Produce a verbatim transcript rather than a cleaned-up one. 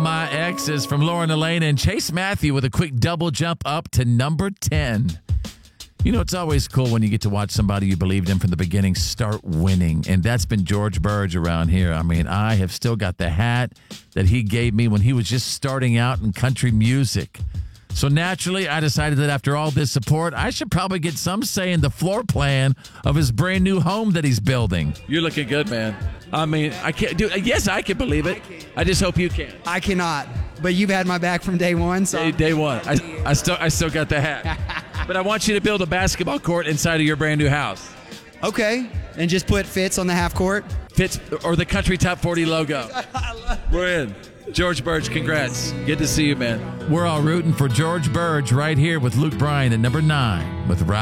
My Exes from Lauren Elaine and Chase Matthew with a quick double jump up to number ten. You know, it's always cool when you get to watch somebody you believed in from the beginning start winning. And that's been George Burge around here. I mean, I have still got the hat that he gave me when he was just starting out in country music. So naturally, I decided that after all this support, I should probably get some say in the floor plan of his brand new home that he's building. You're looking good, man. I mean, I can't do. Yes, I can believe it. I just hope you can. I cannot. But you've had my back from day one. So Day, day one. I, I still, I still got the hat. But I want you to build a basketball court inside of your brand new house. Okay. And just put Fitz on the half court. Fitz or the Country Top forty logo. We're in. George Burge, congrats. Good to see you, man. We're all rooting for George Burge right here with Luke Bryan at number nine with Rob.